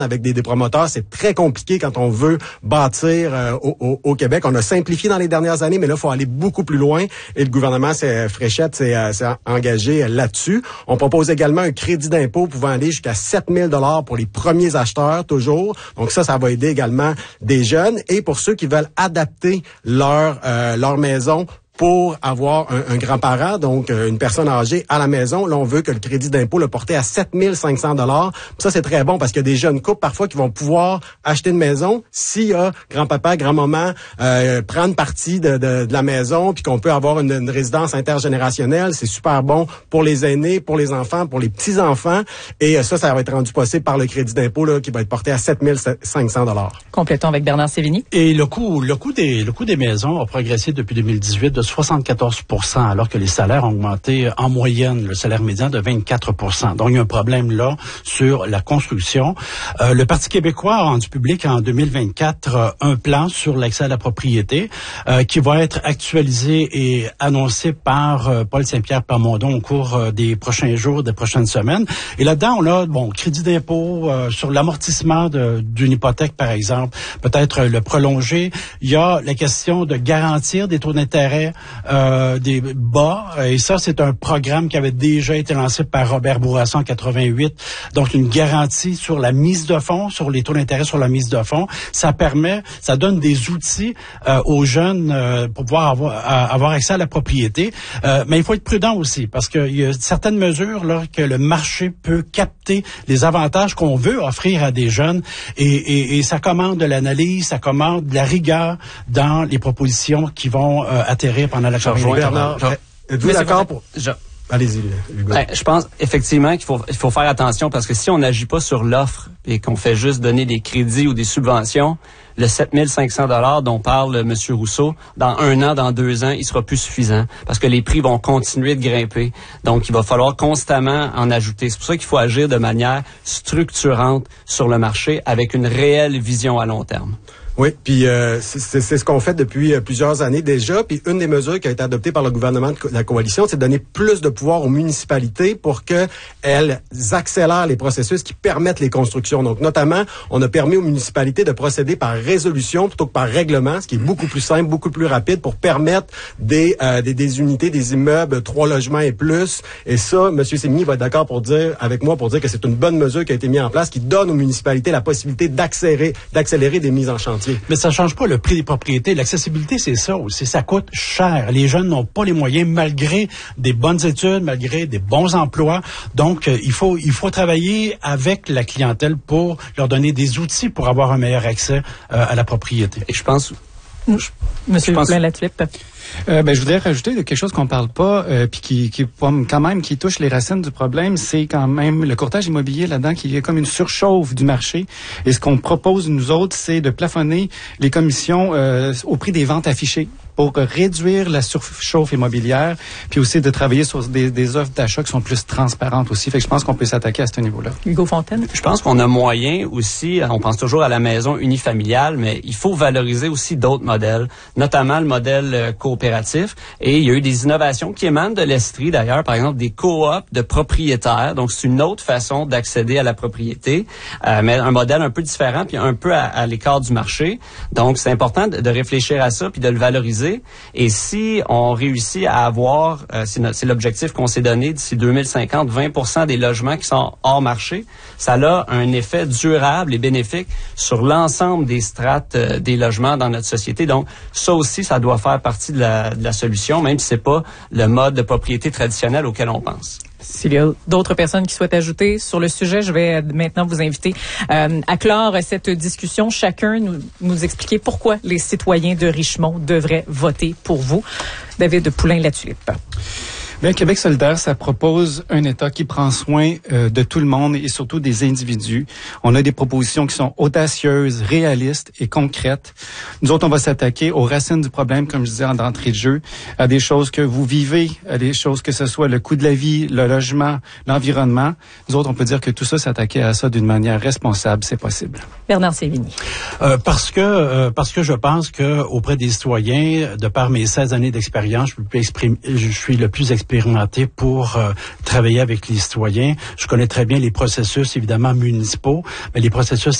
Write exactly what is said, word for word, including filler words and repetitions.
avec des, des promoteurs. C'est très compliqué quand on veut bâtir euh, au, au, au Québec. On a simplifié dans les dernières années, mais là, il faut aller beaucoup plus loin. Et le gouvernement, c'est, Fréchette, s'est engagé là-dessus. On propose également un crédit d'impôt pouvant aller jusqu'à sept mille dollars pour les premiers acheteurs, toujours. Donc ça, ça va aider également des jeunes. Et pour ceux qui veulent adapter leur, euh, leur maison pour avoir un, un grand-parent, donc euh, une personne âgée à la maison, là, on veut que le crédit d'impôt le porte à sept mille cinq cents dollars. Ça, c'est très bon parce qu'il y a des jeunes couples parfois qui vont pouvoir acheter une maison s'il y a grand-papa, grand-maman euh, prendre partie de, de, de la maison, puis qu'on peut avoir une, une résidence intergénérationnelle. C'est super bon pour les aînés, pour les enfants, pour les petits-enfants. Et euh, ça, ça va être rendu possible par le crédit d'impôt là, qui va être porté à sept mille cinq cents dollars. Complétons avec Bernard Sévigny. Et le coût, le coût des, le coût des maisons a progressé depuis deux mille dix-huit de soixante-quatorze pour cent, alors que les salaires ont augmenté en moyenne, le salaire médian de vingt-quatre pour cent. Donc, il y a un problème là sur la construction. Euh, le Parti québécois a rendu public en deux mille vingt-quatre euh, un plan sur l'accès à la propriété euh, qui va être actualisé et annoncé par euh, Paul Saint-Pierre Plamondon au cours euh, des prochains jours, des prochaines semaines. Et là-dedans, on a, bon, crédit d'impôt euh, sur l'amortissement de, d'une hypothèque, par exemple, peut-être le prolonger. Il y a la question de garantir des taux d'intérêt Euh, des bas, et ça, c'est un programme qui avait déjà été lancé par Robert Bourassa en quatre-vingt-huit, donc une garantie sur la mise de fonds, sur les taux d'intérêt sur la mise de fonds. Ça permet, ça donne des outils euh, aux jeunes euh, pour pouvoir avoir, à, avoir accès à la propriété, euh, mais il faut être prudent aussi, parce qu'il y a certaines mesures là que le marché peut capter les avantages qu'on veut offrir à des jeunes, et, et, et ça commande de l'analyse, ça commande de la rigueur dans les propositions qui vont euh, atterrir pendant la campagne. Bernard, êtes-vous d'accord pour... Je... Allez-y, Hugo. Ben, je pense effectivement qu'il faut, il faut faire attention parce que si on n'agit pas sur l'offre et qu'on fait juste donner des crédits ou des subventions, le sept mille cinq cents dollars dont parle M. Rousseau, dans un an, dans deux ans, il sera plus suffisant parce que les prix vont continuer de grimper. Donc, il va falloir constamment en ajouter. C'est pour ça qu'il faut agir de manière structurante sur le marché avec une réelle vision à long terme. Oui, puis euh, c'est, c'est ce qu'on fait depuis euh, plusieurs années déjà. Puis une des mesures qui a été adoptée par le gouvernement de la coalition, c'est de donner plus de pouvoir aux municipalités pour qu'elles accélèrent les processus qui permettent les constructions. Donc, notamment, on a permis aux municipalités de procéder par résolution plutôt que par règlement, ce qui est beaucoup plus simple, beaucoup plus rapide pour permettre des euh, des, des unités, des immeubles, trois logements et plus. Et ça, M. Sévigny va être d'accord pour dire avec moi pour dire que c'est une bonne mesure qui a été mise en place, qui donne aux municipalités la possibilité d'accélérer, d'accélérer des mises en chantier. Mais ça change pas le prix des propriétés. L'accessibilité, c'est ça aussi. Ça coûte cher. Les jeunes n'ont pas les moyens, malgré des bonnes études, malgré des bons emplois. Donc, euh, il faut il faut travailler avec la clientèle pour leur donner des outils pour avoir un meilleur accès euh, à la propriété. Et je pense... Mmh. Monsieur Blain-Latulippe. Euh, ben, je voudrais rajouter quelque chose qu'on parle pas, euh, puis qui, qui quand même qui touche les racines du problème, c'est quand même le courtage immobilier là-dedans qui est comme une surchauffe du marché. Et ce qu'on propose nous autres, c'est de plafonner les commissions euh, au prix des ventes affichées pour réduire la surchauffe immobilière, puis aussi de travailler sur des, des offres d'achat qui sont plus transparentes aussi. Fait que je pense qu'on peut s'attaquer à ce niveau-là. Hugo Fontaine? Je pense qu'on a moyen aussi, on pense toujours à la maison unifamiliale, mais il faut valoriser aussi d'autres modèles, notamment le modèle euh, coopératif. Et il y a eu des innovations qui émanent de l'Estrie, d'ailleurs, par exemple des coops de propriétaires. Donc, c'est une autre façon d'accéder à la propriété, euh, mais un modèle un peu différent, puis un peu à, à l'écart du marché. Donc, c'est important de, de réfléchir à ça, puis de le valoriser. Et si on réussit à avoir, euh, c'est, notre, c'est l'objectif qu'on s'est donné d'ici deux mille cinquante, vingt pour cent des logements qui sont hors marché, ça a un effet durable et bénéfique sur l'ensemble des strates euh, des logements dans notre société. Donc, ça aussi, ça doit faire partie de la, de la solution, même si c'est pas le mode de propriété traditionnel auquel on pense. S'il y a d'autres personnes qui souhaitent ajouter sur le sujet, je vais maintenant vous inviter euh, à clore cette discussion. Chacun nous, nous expliquer pourquoi les citoyens de Richemont devraient voter pour vous. David Poulain-Latulippe. Bien, Québec solidaire, ça propose un État qui prend soin euh, de tout le monde et surtout des individus. On a des propositions qui sont audacieuses, réalistes et concrètes. Nous autres, on va s'attaquer aux racines du problème, comme je disais en entrée de jeu, à des choses que vous vivez, à des choses que ce soit le coût de la vie, le logement, l'environnement. Nous autres, on peut dire que tout ça, s'attaquer à ça d'une manière responsable, c'est possible. Bernard Sévigny. Euh, parce que euh, parce que je pense que auprès des citoyens, de par mes seize années d'expérience, je, peux exprimer, je suis le plus expérimenté expérimenté pour euh, travailler avec les citoyens. Je connais très bien les processus, évidemment, municipaux, mais les processus